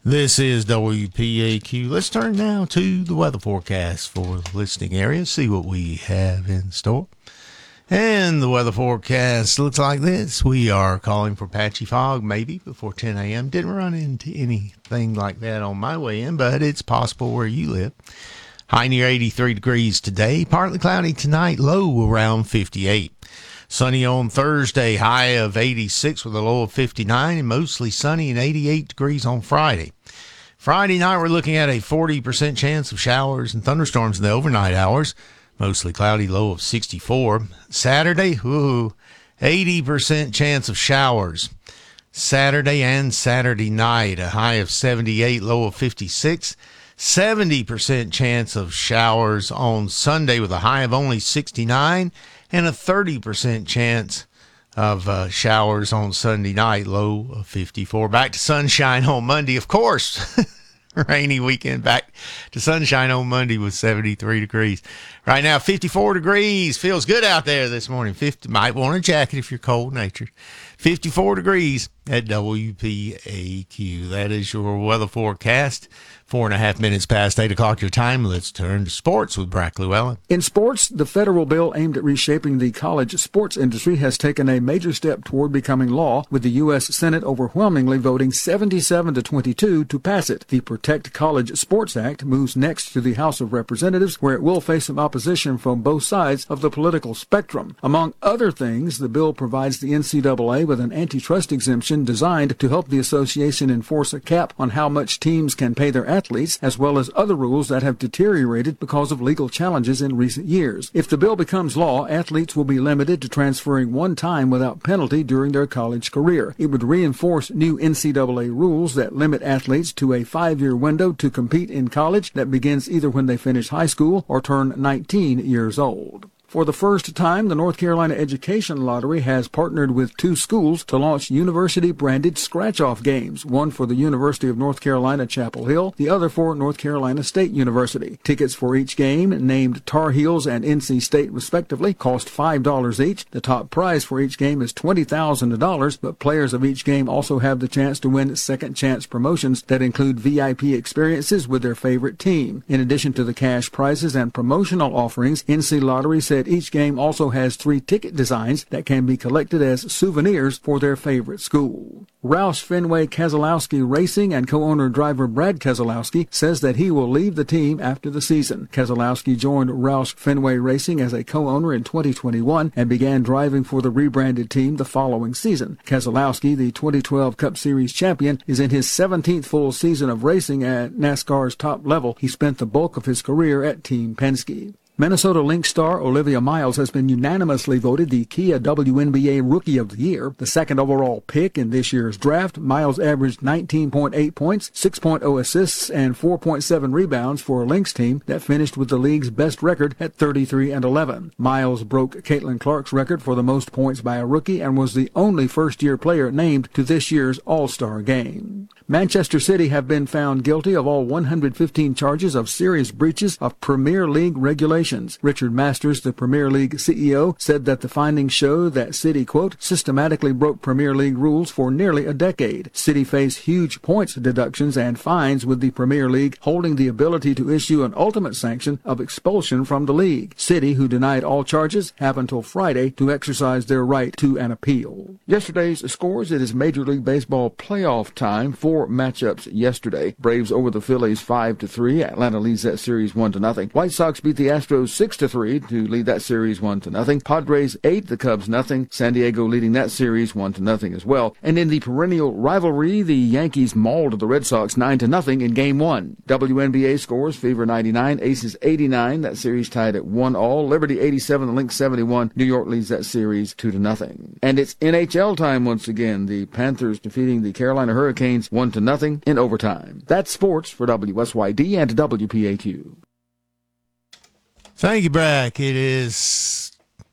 This is WPAQ. Let's turn now to the weather forecast for the listening area, see what we have in store. And the weather forecast looks like this. We are calling for patchy fog maybe before 10 a.m. Didn't run into anything like that on my way in, but it's possible where you live. High near 83 degrees today. Partly cloudy tonight, low around 58. Sunny on Thursday, high of 86 with a low of 59, and mostly sunny and 88 degrees on Friday. Friday night, we're looking at a 40% chance of showers and thunderstorms in the overnight hours. Mostly cloudy, low of 64. Saturday, 80% chance of showers. Saturday and Saturday night, a high of 78, low of 56. 70% chance of showers on Sunday with a high of only 69. And a 30% chance of showers on Sunday night, low of 54. Back to sunshine on Monday, of course. Rainy weekend, back to sunshine on Monday with 73 degrees. Right now, 54 degrees. Feels good out there this morning. Might want a jacket if you're cold-natured. 54 degrees at WPAQ. That is your weather forecast. 4.5 minutes past 8 o'clock your time. Let's turn to sports with Brack Llewellyn. In sports, the federal bill aimed at reshaping the college sports industry has taken a major step toward becoming law, with the U.S. Senate overwhelmingly voting 77-22 to pass it. The Protect College Sports Act moves next to the House of Representatives, where it will face some opposition from both sides of the political spectrum. Among other things, the bill provides the NCAA with an antitrust exemption designed to help the association enforce a cap on how much teams can pay their athletes, as well as other rules that have deteriorated because of legal challenges in recent years. If the bill becomes law, athletes will be limited to transferring one time without penalty during their college career. It would reinforce new NCAA rules that limit athletes to a 5-year window to compete in college that begins either when they finish high school or turn 19 years old. For the first time, the North Carolina Education Lottery has partnered with 2 schools to launch university-branded scratch-off games, one for the University of North Carolina, Chapel Hill, the other for North Carolina State University. Tickets for each game, named Tar Heels and NC State respectively, cost $5 each. The top prize for each game is $20,000, but players of each game also have the chance to win second-chance promotions that include VIP experiences with their favorite team. In addition to the cash prizes and promotional offerings, NC Lottery said each game also has 3 ticket designs that can be collected as souvenirs for their favorite school. Roush Fenway Keselowski Racing and co-owner driver Brad Keselowski says that he will leave the team after the season. Keselowski joined Roush Fenway Racing as a co-owner in 2021 and began driving for the rebranded team the following season. Keselowski, the 2012 Cup Series champion, is in his 17th full season of racing at NASCAR's top level. He spent the bulk of his career at Team Penske. Minnesota Lynx star Olivia Miles has been unanimously voted the Kia WNBA Rookie of the Year. The second overall pick in this year's draft, Miles averaged 19.8 points, 6.0 assists, and 4.7 rebounds for a Lynx team that finished with the league's best record at 33-11. Miles broke Caitlin Clark's record for the most points by a rookie and was the only first-year player named to this year's All-Star game. Manchester City have been found guilty of all 115 charges of serious breaches of Premier League regulations. Richard Masters, the Premier League CEO, said that the findings show that City, quote, systematically broke Premier League rules for nearly a decade. City face huge points deductions and fines, with the Premier League holding the ability to issue an ultimate sanction of expulsion from the league. City, who denied all charges, have until Friday to exercise their right to an appeal. Yesterday's scores: it is Major League Baseball playoff time. 4 matchups yesterday. Braves over the Phillies 5-3. Atlanta leads that series 1-0. White Sox beat the Astros 6-3 to lead that series 1-0. Padres 8, the Cubs 0. San Diego leading that series 1-0 as well. And in the perennial rivalry, the Yankees mauled the Red Sox 9-0 in Game 1. WNBA scores: Fever 99, Aces 89. That series tied at 1-1. Liberty 87, the Lynx 71. New York leads that series 2-0. And it's NHL time once again. The Panthers defeating the Carolina Hurricanes 1-0 in overtime. That's sports for WSYD and WPAQ. Thank you, Brack. It is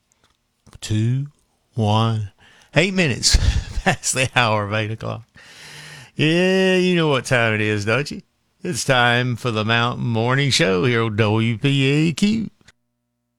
8 minutes past the hour of 8 o'clock. Yeah, you know what time it is, don't you? It's time for the Mountain Morning Show here on WPAQ.